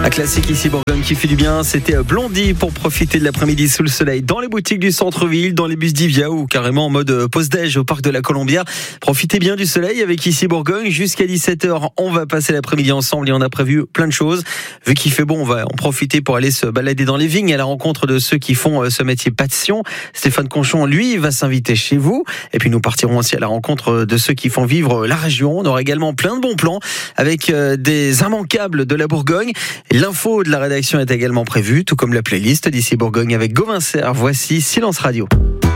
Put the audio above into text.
Un classique ici, Bourgogne qui fait du bien. C'était Blondie pour profiter de l'après-midi sous le soleil dans les boutiques du centre-ville, dans les bus d'Ivia ou carrément en mode pause-déj au parc de la Colombière. Profitez bien du soleil avec ici Bourgogne. Jusqu'à 17h, on va passer l'après-midi ensemble et on a prévu plein de choses. Vu qu'il fait bon, on va en profiter pour aller se balader dans les vignes à la rencontre de ceux qui font ce métier passion. Stéphane Conchon, lui, va s'inviter chez vous. Et puis nous partirons aussi à la rencontre de ceux qui font vivre la région. On aura également plein de bons plans avec des immanquables de la Bourgogne. L'info de la rédaction est également prévue, tout comme la playlist d'ici Bourgogne avec Gauvin Serre. Voici Silence Radio.